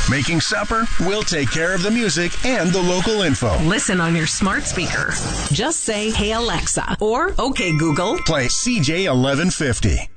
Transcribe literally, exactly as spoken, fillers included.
Making supper? We'll take care of the music and the local info. Listen on your smart speaker. Just say, "Hey Alexa," or "Okay Google." Play C J eleven fifty.